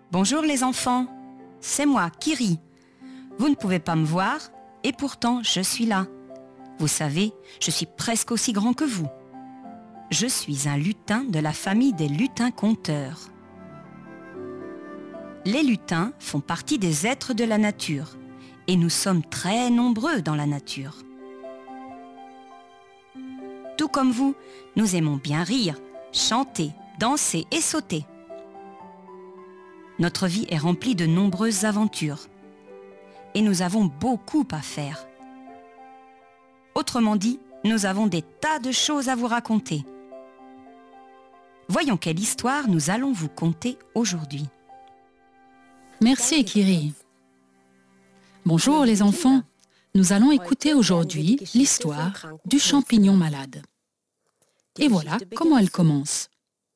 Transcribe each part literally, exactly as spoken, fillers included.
Bonjour les enfants, c'est moi, Kiri. Vous ne pouvez pas me voir et pourtant je suis là. Vous savez, je suis presque aussi grand que vous. Je suis un lutin de la famille des lutins-conteurs. Les lutins font partie des êtres de la nature et nous sommes très nombreux dans la nature. Tout comme vous, nous aimons bien rire, chanter, danser et sauter. Notre vie est remplie de nombreuses aventures et nous avons beaucoup à faire. Autrement dit, nous avons des tas de choses à vous raconter. Voyons quelle histoire nous allons vous conter aujourd'hui. Merci Kiri. Bonjour les enfants. Nous allons écouter aujourd'hui l'histoire du champignon malade. Et voilà comment elle commence.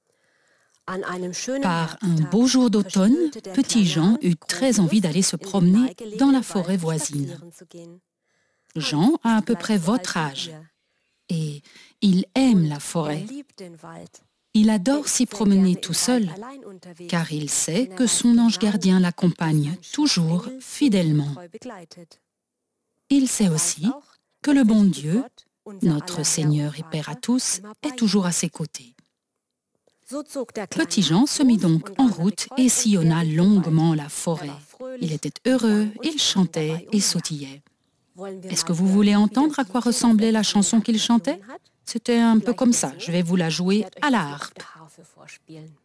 Par un beau jour d'automne, Petit Jean eut très envie d'aller se promener dans la forêt voisine. Jean a à peu près votre âge et il aime la forêt. Il adore s'y promener tout seul, car il sait que son ange gardien l'accompagne toujours fidèlement. Il sait aussi que le bon Dieu, notre Seigneur et Père à tous, est toujours à ses côtés. Petit Jean se mit donc en route et sillonna longuement la forêt. Il était heureux, il chantait et sautillait. Est-ce que vous voulez entendre à quoi ressemblait la chanson qu'il chantait? C'était un peu comme ça, je vais vous la jouer à la harpe.